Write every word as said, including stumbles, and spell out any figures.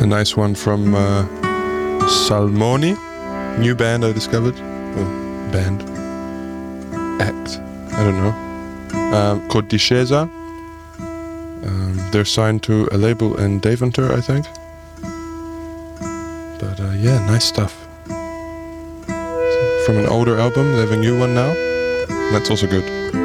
a nice one from uh, Salmoni, new band I discovered. Oh, band. Act. I don't know. Um, called Discesa. Um, they're signed to a label in Deventer, I think. But uh, yeah, nice stuff. From an older album, they have a new one now. That's also good.